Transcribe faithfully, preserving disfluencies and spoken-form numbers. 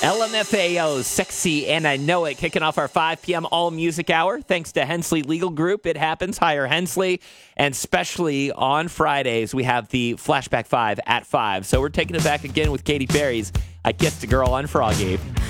L M F A O's Sexy and I Know It, kicking off our five p.m. all music hour. Thanks to Hensley Legal Group. It happens. Hire Hensley. And especially on Fridays, we have the Flashback five at five. So we're taking it back again with Katy Perry's I Kissed a Girl on Froggy.